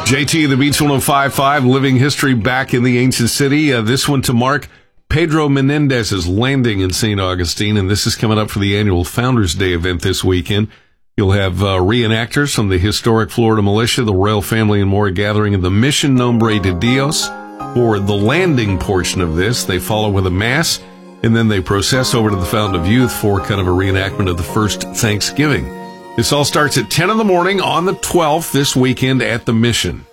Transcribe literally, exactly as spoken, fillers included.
J T, the Beats one oh five point five, living history back in the ancient city. Uh, this one to mark Pedro Menendez's landing in Saint Augustine, and this is coming up for the annual Founders Day event this weekend. You'll have uh, reenactors from the historic Florida militia, the royal family, and more gathering in the Mission Nombre de Dios for the landing portion of this. They follow with a mass, and then they process over to the Fountain of Youth for kind of a reenactment of the first Thanksgiving. This all starts at ten in the morning on the twelfth this weekend at the Mission.